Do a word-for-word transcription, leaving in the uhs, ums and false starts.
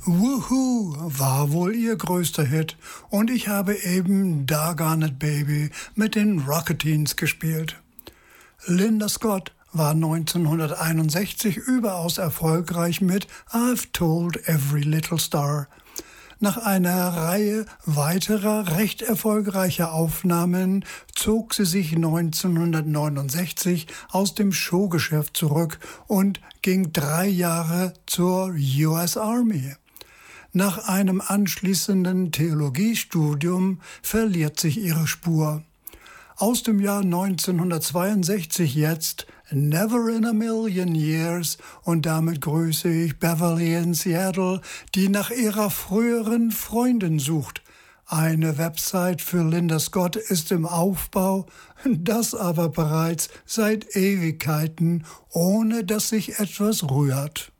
Woohoo war wohl ihr größter Hit und ich habe eben Doggone It Baby mit den Rocketeens gespielt. Linda Scott war neunzehnhunderteinundsechzig überaus erfolgreich mit I've Told Every Little Star. Nach einer Reihe weiterer recht erfolgreicher Aufnahmen zog sie sich neunzehnhundertneunundsechzig aus dem Showgeschäft zurück und ging drei Jahre zur U S Army. Nach einem anschließenden Theologiestudium verliert sich ihre Spur. Aus dem Jahr neunzehnhundertzweiundsechzig jetzt Never in a Million Years und damit grüße ich Beverly in Seattle, die nach ihrer früheren Freundin sucht. Eine Website für Linda Scott ist im Aufbau, das aber bereits seit Ewigkeiten, ohne dass sich etwas rührt.